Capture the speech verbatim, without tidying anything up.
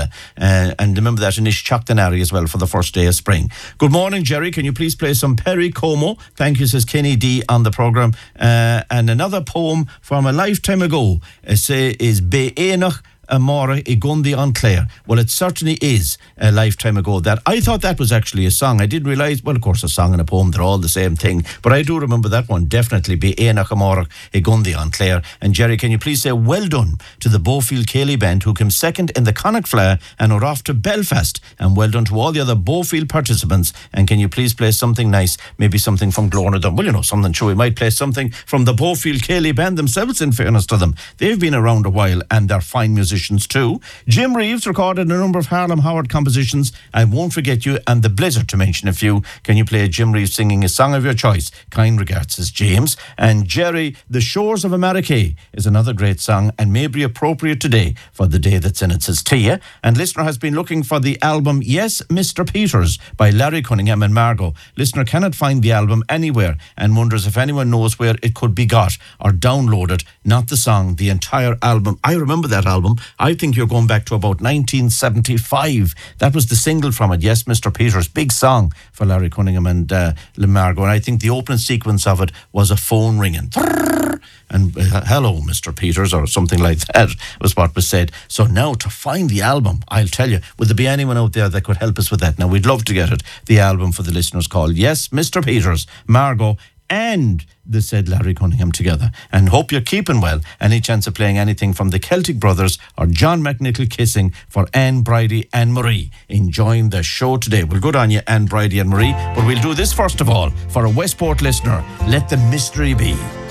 Fella. Uh, and remember that in Ishchaktanari as well for the first day of spring. Good morning, Jerry. Can you please play some Perry Como? Thank you, says Kenny D on the programme. Uh, and another poem from a lifetime ago uh, say is Be Enach Amora Igundi on Clare. Well, it certainly is a lifetime ago that I thought that was actually a song. I didn't realise, well, of course, a song and a poem, they're all the same thing. But I do remember that one, definitely, Be Enach Amora Igundi on Clare. And Jerry, can you please say well done to the Beaufield Cayley band who came second in the Connacht Fleadh and are off to Belfast. And well done to all the other Beaufield participants. And can you please play something nice, maybe something from Glornadon? Well, you know, something true. We might play something from the Beaufield Cayley band themselves, in fairness to them. They've been around a while and they're fine musicians too. Jim Reeves recorded a number of Harlem Howard compositions. I Won't Forget You and The Blizzard, to mention a few. Can you play Jim Reeves singing a song of your choice? Kind regards, says James. And Jerry, The Shores of America is another great song and may be appropriate today for the day that's in it, says Tia. And listener has been looking for the album Yes, Mister Peters by Larry Cunningham and Margot. Listener cannot find the album anywhere and wonders if anyone knows where it could be got or downloaded. Not the song, the entire album. I remember that album. I think you're going back to about nineteen seventy-five. That was the single from it, Yes, Mister Peters. Big song for Larry Cunningham and uh, Margot. And I think the opening sequence of it was a phone ringing. And uh, hello, Mister Peters, or something like that was what was said. So now to find the album, I'll tell you, would there be anyone out there that could help us with that? Now, we'd love to get it, the album for the listeners called Yes, Mister Peters, Margot, and the said Larry Cunningham together. And hope you're keeping well. Any chance of playing anything from the Celtic Brothers or John McNichol Kissing for Anne Bridie and Marie enjoying the show today. Well, good on you, Anne Bridie and Marie. But we'll do this first of all for a Westport listener. Let the mystery be.